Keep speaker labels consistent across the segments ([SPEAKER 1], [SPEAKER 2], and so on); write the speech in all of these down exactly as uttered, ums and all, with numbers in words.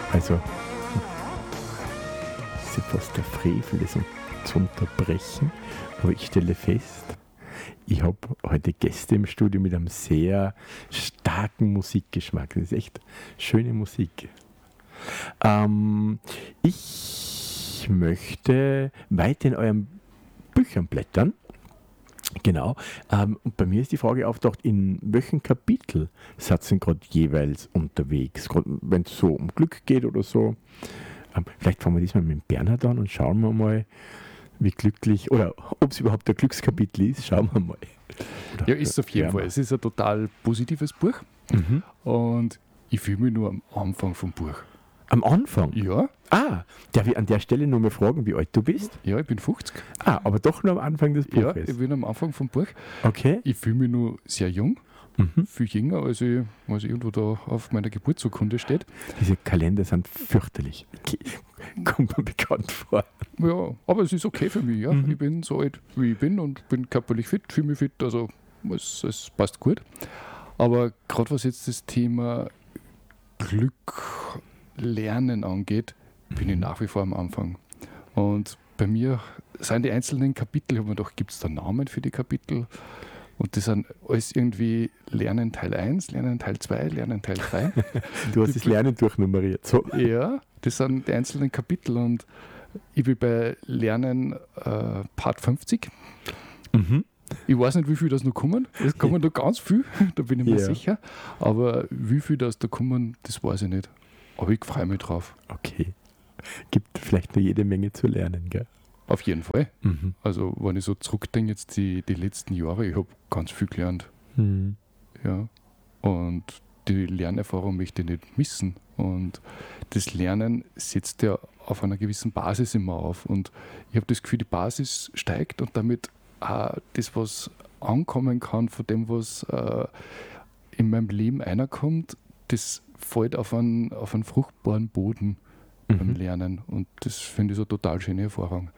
[SPEAKER 1] Also, es ist fast der Frevel, das zu unterbrechen, aber ich stelle fest, ich habe heute Gäste im Studio mit einem sehr starken Musikgeschmack. Das ist echt schöne Musik. Ähm, ich möchte weiter in euren Büchern blättern. Genau. Ähm, und bei mir ist die Frage auftaucht, in welchem Kapitel seid ihr gerade jeweils unterwegs? Wenn es so um Glück geht oder so. Ähm, vielleicht fangen wir diesmal mit Bernhard an und schauen wir mal, wie glücklich, oder ob es überhaupt ein Glückskapitel ist, schauen wir mal. Oder
[SPEAKER 2] ja, ist es auf jeden Fall. Es ist ein total positives Buch.
[SPEAKER 1] Mhm.
[SPEAKER 2] Und ich fühle mich nur am Anfang vom Buch.
[SPEAKER 1] Am Anfang?
[SPEAKER 2] Ja.
[SPEAKER 1] Ah, darf ich an der Stelle nur mal fragen, wie alt du bist?
[SPEAKER 2] Ja, ich bin fünfzig.
[SPEAKER 1] Ah, aber doch nur am Anfang des Buches.
[SPEAKER 2] Ja, ich bin am Anfang vom Buch.
[SPEAKER 1] Okay.
[SPEAKER 2] Ich fühle mich nur sehr jung.
[SPEAKER 1] Mhm.
[SPEAKER 2] Viel jünger, als ich, als ich irgendwo da auf meiner Geburtsurkunde steht.
[SPEAKER 1] Diese Kalender sind fürchterlich. Okay. Kommt mir bekannt vor.
[SPEAKER 2] Ja, aber es ist okay für mich. Ja.
[SPEAKER 1] Mhm.
[SPEAKER 2] Ich bin so alt, wie ich bin und bin körperlich fit, fühle mich fit, also es, es passt gut. Aber gerade was jetzt das Thema Glück, Lernen angeht, bin ich nach wie vor am Anfang. Und bei mir sind die einzelnen Kapitel, ich habe mir gedacht, gibt es da Namen für die Kapitel? Und das sind alles irgendwie Lernen Teil eins, Lernen Teil zwei, Lernen Teil drei.
[SPEAKER 1] Du hast das Lernen durchnummeriert. So.
[SPEAKER 2] Ja, das sind die einzelnen Kapitel und ich bin bei Lernen äh, Part fünfzig.
[SPEAKER 1] Mhm.
[SPEAKER 2] Ich weiß nicht, wie viel das noch kommen. Es kommen da ganz viel, da bin ich mir
[SPEAKER 1] Ja.
[SPEAKER 2] sicher. Aber wie viel das da kommen, das weiß ich nicht. Aber ich freue mich drauf.
[SPEAKER 1] Okay. Gibt vielleicht noch jede Menge zu lernen, gell?
[SPEAKER 2] Auf jeden Fall.
[SPEAKER 1] Mhm.
[SPEAKER 2] Also wenn ich so zurückdenke, jetzt die, die letzten Jahre, ich habe ganz viel gelernt.
[SPEAKER 1] Mhm.
[SPEAKER 2] Ja. Und die Lernerfahrung möchte ich nicht missen. Und das Lernen setzt ja auf einer gewissen Basis immer auf. Und ich habe das Gefühl, die Basis steigt und damit auch das, was ankommen kann, von dem, was äh, in meinem Leben einerkommt, das fällt auf einen, auf einen fruchtbaren Boden beim
[SPEAKER 1] Mhm.
[SPEAKER 2] Lernen. Und das finde ich so eine total schöne Erfahrung.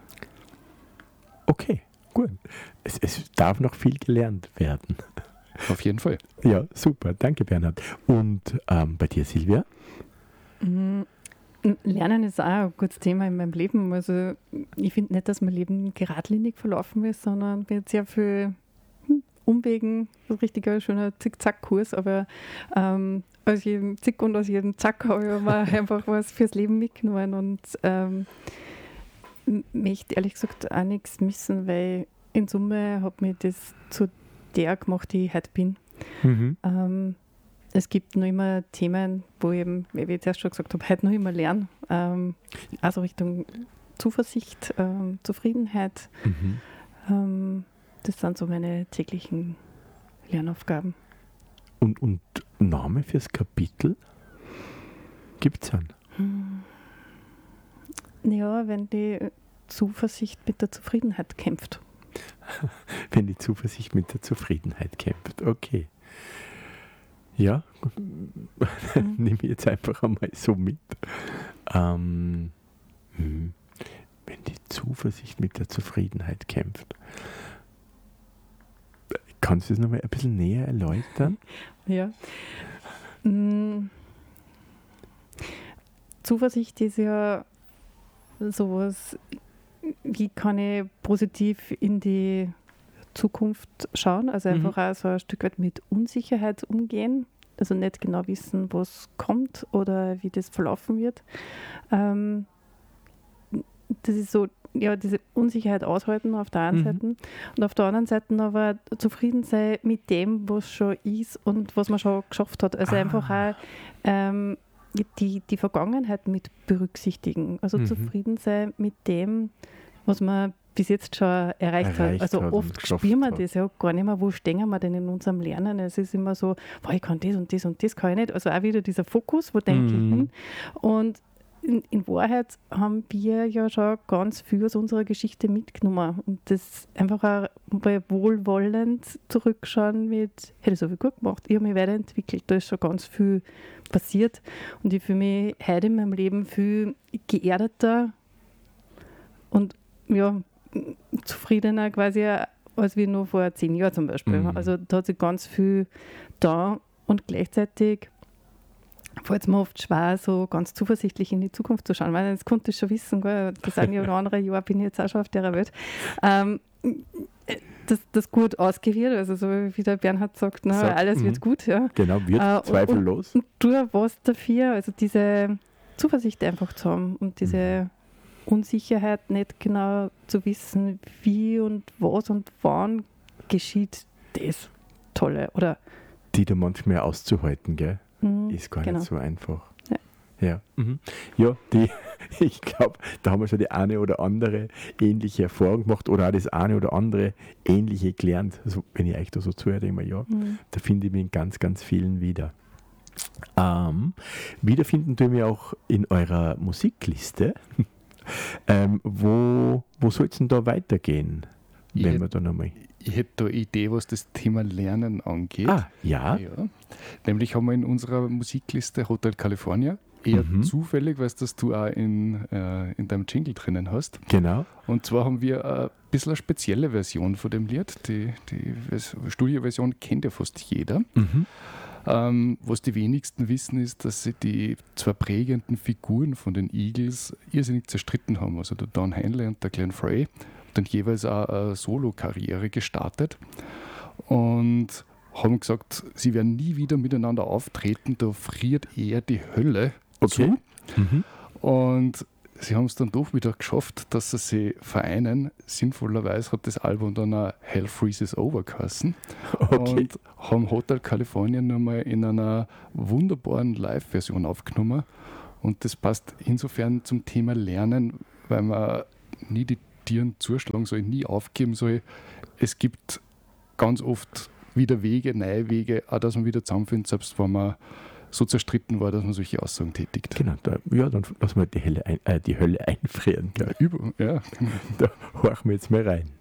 [SPEAKER 1] Okay, gut. Es, es darf noch viel gelernt werden.
[SPEAKER 2] Auf jeden Fall.
[SPEAKER 1] Ja, super. Danke, Bernhard. Und ähm, bei dir, Silvia?
[SPEAKER 3] Mhm. Lernen ist auch ein gutes Thema in meinem Leben. Also ich finde nicht, dass mein Leben geradlinig verlaufen ist, sondern mit sehr viel hm, Umwegen, so ein richtiger schöner Zick-Zack-Kurs, aber ähm, aus jedem Zick und aus jedem Zack habe ich aber einfach was fürs Leben mitgenommen und ähm, m- möchte ehrlich gesagt auch nichts missen, weil in Summe hat mich das zu der gemacht, die ich heute bin.
[SPEAKER 1] Mhm.
[SPEAKER 3] Ähm, es gibt noch immer Themen, wo ich eben, wie ich jetzt erst schon gesagt habe, heute noch immer lernen. Ähm, also Richtung Zuversicht, ähm, Zufriedenheit.
[SPEAKER 1] Mhm.
[SPEAKER 3] Ähm, das sind so meine täglichen Lernaufgaben.
[SPEAKER 1] Und, und Name fürs Kapitel? Gibt es einen?
[SPEAKER 3] Hm. Ja, wenn die Zuversicht mit der Zufriedenheit kämpft.
[SPEAKER 1] Wenn die Zuversicht mit der Zufriedenheit kämpft. Okay. Ja,
[SPEAKER 3] Mhm.
[SPEAKER 1] nehme ich jetzt einfach einmal so mit. Ähm, hm, wenn die Zuversicht mit der Zufriedenheit kämpft. Kannst du das nochmal ein bisschen näher erläutern?
[SPEAKER 3] Ja. Mm. Zuversicht ist ja sowas, wie kann ich positiv in die Zukunft schauen, also
[SPEAKER 1] Mhm.
[SPEAKER 3] einfach auch so ein Stück weit mit Unsicherheit umgehen, also nicht genau wissen, was kommt oder wie das verlaufen wird. Ähm, das ist so, ja, diese Unsicherheit aushalten auf der einen
[SPEAKER 1] Mhm.
[SPEAKER 3] Seite und auf der anderen Seite aber zufrieden sein mit dem, was schon ist und was man schon geschafft hat. Also
[SPEAKER 1] Ah.
[SPEAKER 3] einfach auch ähm, die, die Vergangenheit mit berücksichtigen. Also
[SPEAKER 1] Mhm.
[SPEAKER 3] zufrieden sein mit dem, was man bis jetzt schon erreicht,
[SPEAKER 1] Erreicht
[SPEAKER 3] hat. Also
[SPEAKER 1] hat und
[SPEAKER 3] oft
[SPEAKER 1] geschafft
[SPEAKER 3] spüren wir
[SPEAKER 1] hat.
[SPEAKER 3] das ja gar nicht mehr, wo stehen wir denn in unserem Lernen. Es ist immer so, boah, ich kann das und das und das kann ich nicht. Also auch wieder dieser Fokus, wo denke
[SPEAKER 1] Mhm.
[SPEAKER 3] ich hin. Und in, in Wahrheit haben wir ja schon ganz viel aus unserer Geschichte mitgenommen und das einfach auch mal wohlwollend zurückschauen mit, hey, das habe ich gut gemacht, ich habe mich weiterentwickelt, da ist schon ganz viel passiert und ich fühle mich heute in meinem Leben viel geerdeter und ja, zufriedener quasi als wie noch vor zehn Jahren zum Beispiel.
[SPEAKER 1] Mhm.
[SPEAKER 3] Also da hat sich ganz viel da und gleichzeitig fällt es mir oft schwer, so ganz zuversichtlich in die Zukunft zu schauen, weil das konnte ich schon wissen, gell? Das eine oder andere Jahr bin ich jetzt auch schon auf der Welt. Ähm, das, das gut ausgewählt, also so wie der Bernhard sagt, na,
[SPEAKER 1] Sagt,
[SPEAKER 3] alles
[SPEAKER 1] mhm.
[SPEAKER 3] wird gut. Ja.
[SPEAKER 1] Genau, wird
[SPEAKER 3] Äh,
[SPEAKER 1] zweifellos.
[SPEAKER 3] Und, und tu was dafür, also diese Zuversicht einfach zu haben und diese Unsicherheit nicht genau zu wissen, wie und was und wann geschieht das Tolle. Oder
[SPEAKER 1] Die da manchmal auszuhalten, gell?
[SPEAKER 3] mh,
[SPEAKER 1] Ist gar
[SPEAKER 3] genau.
[SPEAKER 1] nicht so einfach.
[SPEAKER 3] Ja.
[SPEAKER 1] Ja, mhm. ja die, ich glaube, da haben wir schon die eine oder andere ähnliche Erfahrung gemacht oder auch das eine oder andere ähnliche gelernt. Also, wenn ich euch da so zuhöre, denke ich mir, ja,
[SPEAKER 3] Mhm.
[SPEAKER 1] da finde ich mich in ganz, ganz vielen wieder. Ähm, wiederfinden tun wir auch in eurer Musikliste. ähm, wo wo soll es denn da weitergehen?
[SPEAKER 2] Ich
[SPEAKER 1] Wenn
[SPEAKER 2] hätt-
[SPEAKER 1] wir da nochmal.
[SPEAKER 2] Ich hätte da eine Idee, was das Thema Lernen angeht.
[SPEAKER 1] Ah, ja.
[SPEAKER 2] Ja. Nämlich haben wir in unserer Musikliste Hotel California. Eher
[SPEAKER 1] Mhm.
[SPEAKER 2] zufällig, weil das du auch in, äh, in deinem Jingle drinnen hast.
[SPEAKER 1] Genau.
[SPEAKER 2] Und zwar haben wir ein bisschen eine spezielle Version von dem Lied. Die, die Vers- Studioversion kennt ja fast jeder.
[SPEAKER 1] Mhm.
[SPEAKER 2] Ähm, was die wenigsten wissen, ist, dass sie die zwei prägenden Figuren von den Eagles irrsinnig zerstritten haben. Also der Don Henley und der Glenn Frey. Dann jeweils auch eine Solo-Karriere gestartet. Und haben gesagt, sie werden nie wieder miteinander auftreten, da friert eher die Hölle
[SPEAKER 1] Okay.
[SPEAKER 2] zu.
[SPEAKER 1] Mhm.
[SPEAKER 2] Und sie haben es dann doch wieder geschafft, dass sie sich vereinen. Sinnvollerweise hat das Album dann auch Hell Freezes Over geheißen.
[SPEAKER 1] Okay.
[SPEAKER 2] Und haben Hotel California nochmal in einer wunderbaren Live-Version aufgenommen. Und das passt insofern zum Thema Lernen, weil man nie die Tieren zuschlagen soll, nie aufgeben soll. Es gibt ganz oft wieder Wege, neue Wege, auch dass man wieder zusammenfindet, selbst wenn man so zerstritten war, dass man solche Aussagen tätigt.
[SPEAKER 1] Genau, da, ja, dann lassen wir die, Hölle ein, äh, die Hölle einfrieren. Gell?
[SPEAKER 2] Über, ja.
[SPEAKER 1] Da horchen wir jetzt mal rein.